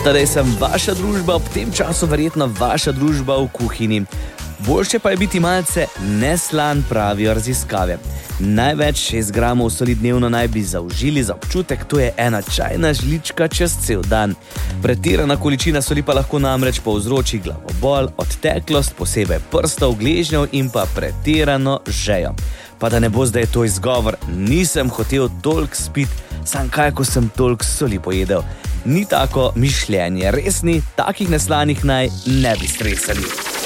Tadej sem vaša družba, ob tem času verjetno vaša družba v kuhinji. Boljše pa je biti malce neslan, pravijo raziskave. Največ 6 gramov soli dnevno naj bi zaužili za občutek, to je 1 čajna žlička čez cel dan. Pretirana količina soli pa lahko namreč povzroči glavobol, odteklost, posebej prstov, gležnjev in pa pretirano žejo. Pa da ne bo zdaj to izgovor, nisem hotel toliko spiti, sam kaj, ko sem toliko soli pojedel. Ni tako mišljenje, res ni, takih neslanih naj ne bi stresali.